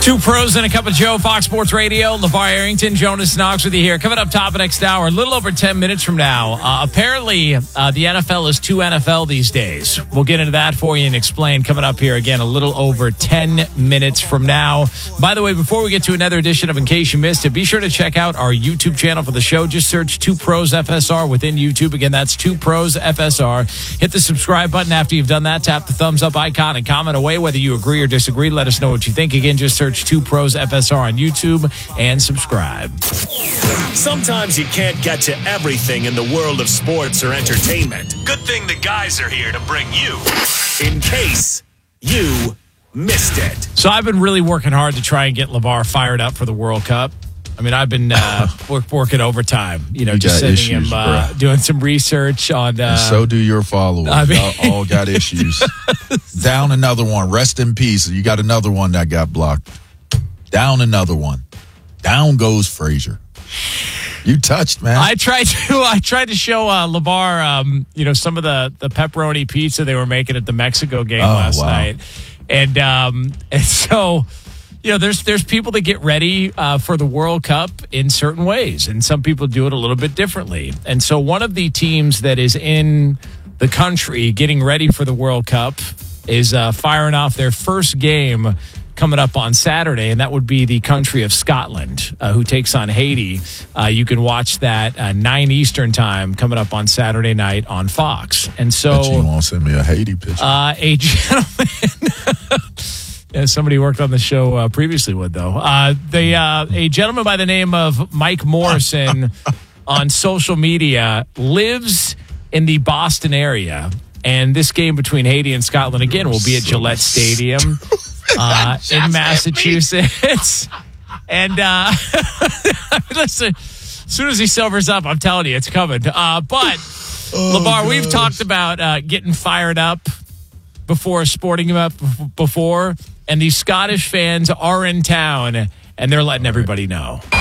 Two pros and a cup of Joe, Fox Sports Radio. LeVar Arrington, Jonas Knox with you here. Coming up top of next hour, a little over 10 minutes from now. Apparently, the NFL is 2 NFL these days. We'll get into that for you and explain coming up here again a little over 10 minutes from now. By the way, before we get to another edition of In Case You Missed It, be sure to check out our YouTube channel for the show. Just search 2 Pros FSR within YouTube. Again, that's 2 Pros FSR. Hit the subscribe button after you've done that. Tap the thumbs up icon and comment away whether you agree or disagree. Let us know what you think. Again, just search 2 Pros FSR on YouTube and subscribe. Sometimes you can't get to everything in the world of sports or entertainment. Good thing the guys are here to bring you In Case You Missed It. So I've been really working hard to try and get LeVar fired up for the World Cup. I mean, I've been working overtime, just sending issues, him, doing some research on. And so do your followers. Y'all all got issues. Down another one. Rest in peace. You got another one that got blocked. Down another one. Down goes Frazier. You touched, man. I tried to show LeVar, some of the pepperoni pizza they were making at the Mexico game last night, and so. There's people that get ready for the World Cup in certain ways, and some people do it a little bit differently. And so one of the teams that is in the country getting ready for the World Cup is firing off their first game coming up on Saturday, and that would be the country of Scotland, who takes on Haiti. You can watch that 9 Eastern time coming up on Saturday night on Fox. And so you won't send me a Haiti picture. A gentleman... Yeah, somebody worked on the show previously would, though. A gentleman by the name of Mike Morrison on social media lives in the Boston area. And this game between Haiti and Scotland, again, will be at Gillette Stadium in Massachusetts. And listen, as soon as he sobers up, I'm telling you, it's coming. But, LeVar, we've talked about getting fired up before, sporting him up before. And these Scottish fans are in town, and they're letting everybody know.